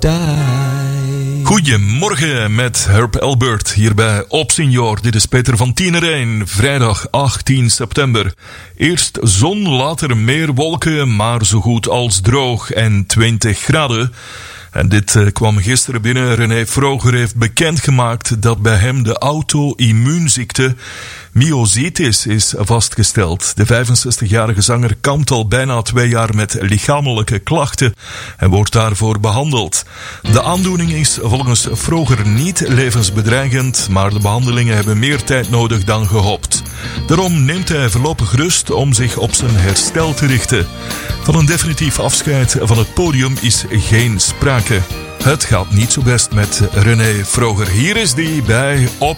die. Goedemorgen met Herb Elbert hier bij Op Senior. Dit is Peter van Tienerijn, vrijdag 18 september. Eerst zon, later meer wolken, maar zo goed als droog en 20 graden. En dit kwam gisteren binnen. René Vroger heeft bekendgemaakt dat bij hem de auto-immuunziekte myositis is vastgesteld. De 65-jarige zanger kampt al bijna 2 jaar met lichamelijke klachten en wordt daarvoor behandeld. De aandoening is volgens Vroger niet levensbedreigend, maar de behandelingen hebben meer tijd nodig dan gehoopt. Daarom neemt hij voorlopig rust om zich op zijn herstel te richten. Van een definitief afscheid van het podium is geen sprake. Het gaat niet zo best met René Vroger. Hier is die bij Op